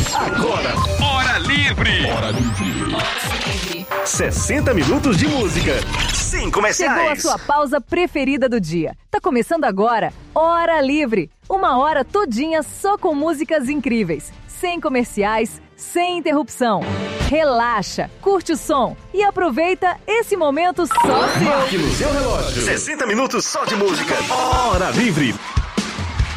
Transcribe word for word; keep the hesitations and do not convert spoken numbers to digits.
Agora, Hora Livre. Hora Livre. sessenta minutos de música, sem comerciais. Chegou a sua pausa preferida do dia. Tá começando agora, Hora Livre. Uma hora todinha só com músicas incríveis, sem comerciais, sem interrupção. Relaxa, curte o som e aproveita esse momento só seu. Marque no seu relógio. sessenta minutos só de música. Hora Livre.